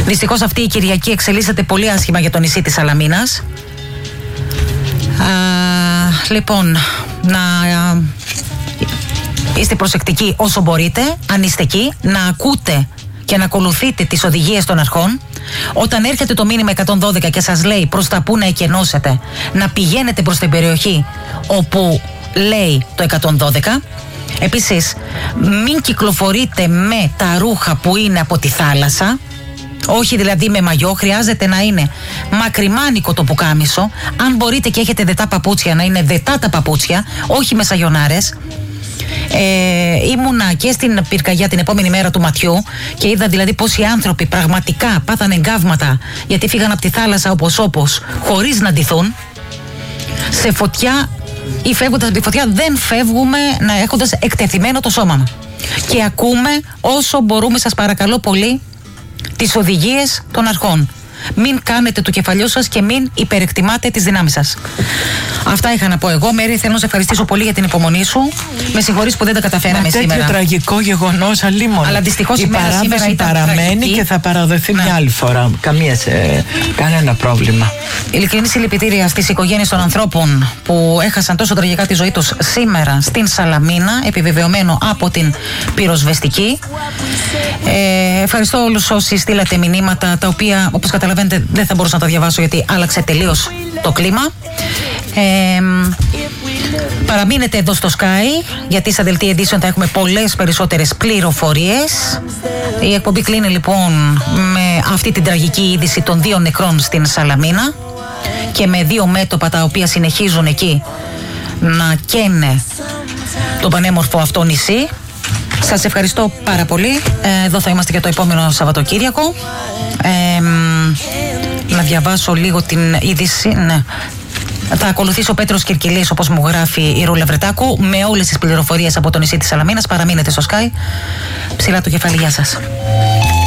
Δυστυχώς αυτή η Κυριακή εξελίσσεται πολύ άσχημα για το νησί της Σαλαμίνας. Λοιπόν, να είστε προσεκτικοί όσο μπορείτε, αν είστε εκεί, να ακούτε και να ακολουθείτε τις οδηγίες των αρχών. Όταν έρχεται το μήνυμα 112 και σας λέει προς τα που να εκενώσετε, να πηγαίνετε προς την περιοχή όπου λέει το 112. Επίσης, μην κυκλοφορείτε με τα ρούχα που είναι από τη θάλασσα. Όχι δηλαδή με μαγιό, χρειάζεται να είναι μακριμάνικο το πουκάμισο. Αν μπορείτε και έχετε δετά παπούτσια, να είναι δετά τα παπούτσια, όχι με σαγιονάρες. Ήμουνα και στην πυρκαγιά την επόμενη μέρα του ματιού και είδα δηλαδή πως οι άνθρωποι πραγματικά πάθανε εγκάβματα γιατί φύγαν από τη θάλασσα όπως χωρίς να ντυθούν. Σε φωτιά ή φεύγοντας από τη φωτιά δεν φεύγουμε έχοντας εκτεθειμένο το σώμα μας. Και ακούμε όσο μπορούμε, σας παρακαλώ πολύ, τις οδηγίες των αρχών. Μην κάνετε το κεφαλιό σας και μην υπερεκτιμάτε τις δυνάμεις σας. Αυτά είχα να πω εγώ. Μέρη, θέλω να σε ευχαριστήσω πολύ για την υπομονή σου. Με συγχωρείς που δεν τα καταφέραμε σήμερα. Τέτοιο τραγικό γεγονός, αλίμονο. Αλλά δυστυχώς η παράδοση παραμένει τραγική και θα παραδοθεί μια άλλη φορά. Κανένα πρόβλημα. Ειλικρινή συλληπιτήρια στις οικογένειες των ανθρώπων που έχασαν τόσο τραγικά τη ζωή τους σήμερα στην Σαλαμίνα, επιβεβαιωμένο από την πυροσβεστική. Ευχαριστώ όλους όσοι στείλατε μηνύματα, τα οποία όπως καταλαβαίνετε δεν θα μπορούσα να τα διαβάσω γιατί άλλαξε τελείως το κλίμα. Παραμείνετε εδώ στο Sky, γιατί στα δελτία ειδήσεων θα έχουμε πολλές περισσότερες πληροφορίες. Η εκπομπή κλείνει λοιπόν με αυτή την τραγική είδηση των 2 νεκρών στην Σαλαμίνα και με 2 μέτωπα τα οποία συνεχίζουν εκεί να καίνε το πανέμορφο αυτό νησί. Σας ευχαριστώ πάρα πολύ. Εδώ θα είμαστε και το επόμενο Σαββατοκύριακο. Να διαβάσω λίγο την είδηση. Ναι. Θα ακολουθήσει ο Πέτρος Κυρκυλής, όπως μου γράφει η Ρούλα Βρετάκου, με όλες τις πληροφορίες από το νησί της Σαλαμίνας. Παραμείνετε στο Sky. Ψηλά το κεφάλι, γεια σας.